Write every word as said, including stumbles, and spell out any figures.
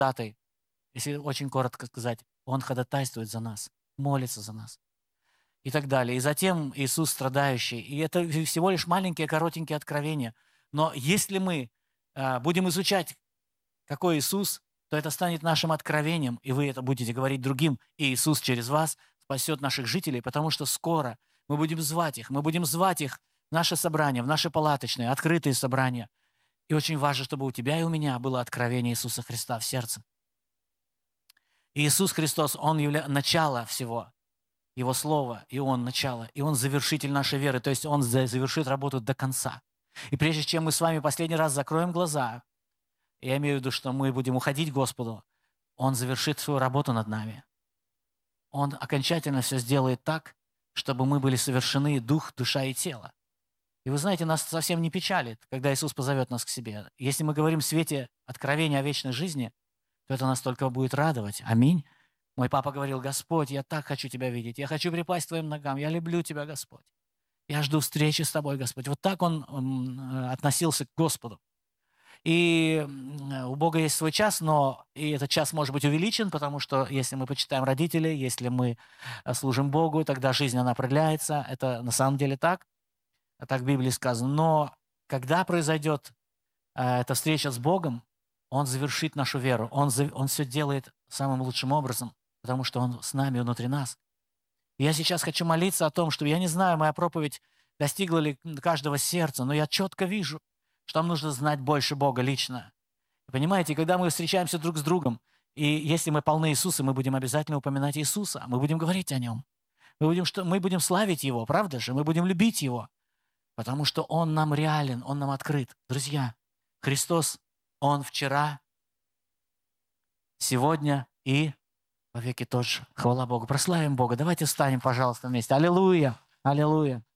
датой, если очень коротко сказать, Он ходатайствует за нас, молится за нас и так далее. И затем Иисус страдающий. И это всего лишь маленькие, коротенькие откровения. Но если мы а, будем изучать, какой Иисус, то это станет нашим откровением, и вы это будете говорить другим, и Иисус через вас спасет наших жителей, потому что скоро мы будем звать их, мы будем звать их в наше собрание, в наши палаточные, открытые собрания. И очень важно, чтобы у тебя и у меня было откровение Иисуса Христа в сердце. И Иисус Христос, Он явля... начало всего, Его Слово, и Он начало, и Он завершитель нашей веры, то есть Он завершит работу до конца. И прежде чем мы с вами последний раз закроем глаза, я имею в виду, что мы будем уходить к Господу, Он завершит свою работу над нами. Он окончательно все сделает так, чтобы мы были совершены дух, душа и тело. И вы знаете, нас совсем не печалит, когда Иисус позовет нас к себе. Если мы говорим в свете откровения о вечной жизни, то это нас только будет радовать. Аминь. Мой папа говорил: Господь, я так хочу Тебя видеть, я хочу припасть к Твоим ногам, я люблю Тебя, Господь. Я жду встречи с Тобой, Господь. Вот так он м, относился к Господу. И у Бога есть свой час, но и этот час может быть увеличен, потому что если мы почитаем родителей, если мы э, служим Богу, тогда жизнь, она продляется. Это на самом деле так, а так в Библии сказано. Но когда произойдет э, эта встреча с Богом, Он завершит нашу веру, Он, он все делает самым лучшим образом, потому что Он с нами внутри нас. И я сейчас хочу молиться о том, что я не знаю, моя проповедь достигла ли каждого сердца, но я четко вижу, что нам нужно знать больше Бога лично. Понимаете, когда мы встречаемся друг с другом, и если мы полны Иисуса, мы будем обязательно упоминать Иисуса, мы будем говорить о Нем. Мы будем, что, мы будем славить Его, правда же? Мы будем любить Его, потому что Он нам реален, Он нам открыт. Друзья, Христос, Он вчера, сегодня и во веки тот же. Хвала Богу. Прославим Бога. Давайте встанем, пожалуйста, вместе. Аллилуйя! Аллилуйя!